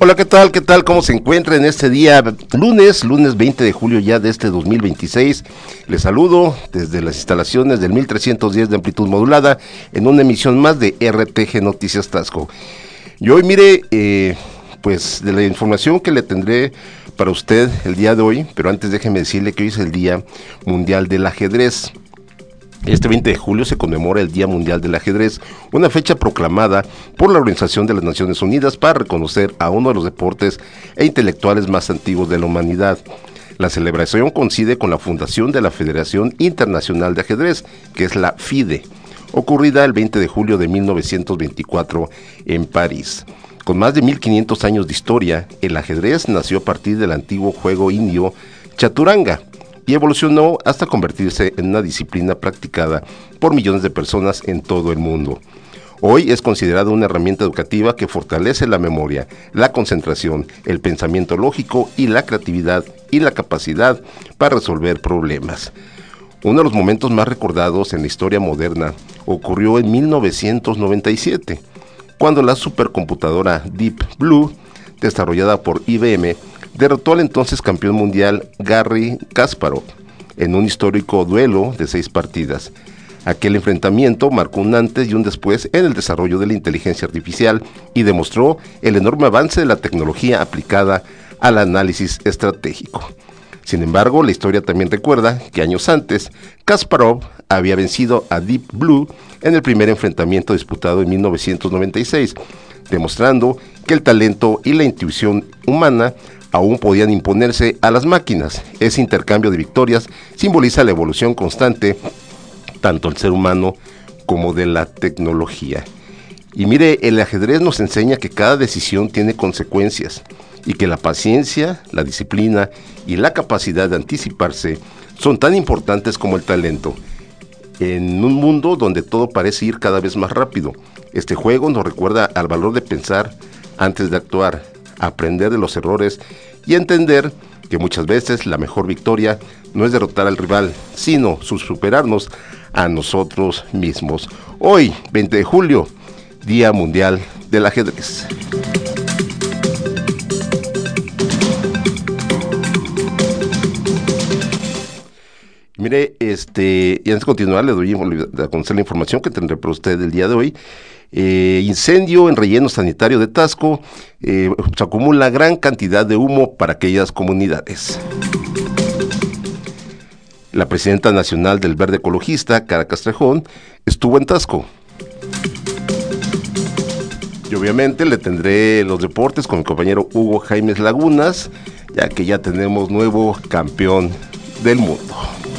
Hola, ¿qué tal? ¿Qué tal? ¿Cómo se encuentra en este día? Lunes 20 de julio ya de este 2026. Les saludo desde las instalaciones del 1310 de amplitud modulada en una emisión más de RTG Noticias Tasco. Y hoy mire, pues de la información que le tendré para usted el día de hoy, pero antes déjeme decirle que hoy es el Día Mundial del Ajedrez. Este 20 de julio se conmemora el Día Mundial del Ajedrez, una fecha proclamada por la Organización de las Naciones Unidas para reconocer a uno de los deportes e intelectuales más antiguos de la humanidad. La celebración coincide con la fundación de la Federación Internacional de Ajedrez, que es la FIDE, ocurrida el 20 de julio de 1924 en París. Con más de 1500 años de historia, el ajedrez nació a partir del antiguo juego indio Chaturanga, y evolucionó hasta convertirse en una disciplina practicada por millones de personas en todo el mundo. Hoy es considerado una herramienta educativa que fortalece la memoria, la concentración, el pensamiento lógico y la creatividad y la capacidad para resolver problemas. Uno de los momentos más recordados en la historia moderna ocurrió en 1997, cuando la supercomputadora Deep Blue, desarrollada por IBM, derrotó al entonces campeón mundial Garry Kasparov en un histórico duelo de 6 partidas. Aquel enfrentamiento marcó un antes y un después en el desarrollo de la inteligencia artificial y demostró el enorme avance de la tecnología aplicada al análisis estratégico. Sin embargo, la historia también recuerda que años antes, Kasparov había vencido a Deep Blue en el primer enfrentamiento disputado en 1996, demostrando que el talento y la intuición humana aún podían imponerse a las máquinas. Ese intercambio de victorias simboliza la evolución constante, tanto del ser humano como de la tecnología. Y mire, el ajedrez nos enseña que cada decisión tiene consecuencias y que la paciencia, la disciplina y la capacidad de anticiparse son tan importantes como el talento. En un mundo donde todo parece ir cada vez más rápido, este juego nos recuerda al valor de pensar antes de actuar, aprender de los errores y entender que muchas veces la mejor victoria no es derrotar al rival, sino superarnos a nosotros mismos. Hoy, 20 de julio, Día Mundial del Ajedrez. Mire, y antes de continuar, le doy a conocer la información que tendré para usted el día de hoy. Incendio en relleno sanitario de Tasco, se acumula gran cantidad de humo para aquellas comunidades. La presidenta nacional del Verde Ecologista, Cara Castrejón, estuvo en Tasco. Y obviamente le tendré los deportes con mi compañero Hugo Jaimes Lagunas, ya que ya tenemos nuevo campeón del mundo.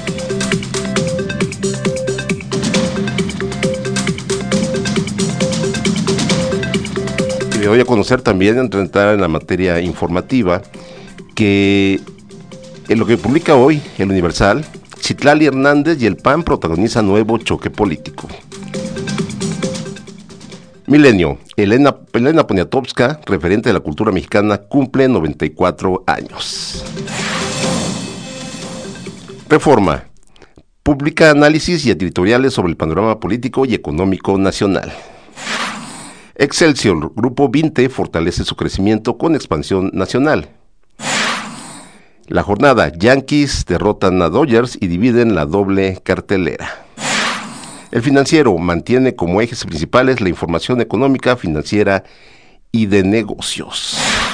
Le doy a conocer también, entre entrar en la materia informativa, que en lo que publica hoy el Universal, Citlali Hernández y el PAN protagonizan nuevo choque político. Milenio, Elena Poniatowska, referente de la cultura mexicana, cumple 94 años. Reforma, publica análisis y editoriales sobre el panorama político y económico nacional. Excelsior, Grupo 20 fortalece su crecimiento con expansión nacional. La jornada, Yankees derrotan a Dodgers y dividen la doble cartelera. El Financiero mantiene como ejes principales la información económica, financiera y de negocios.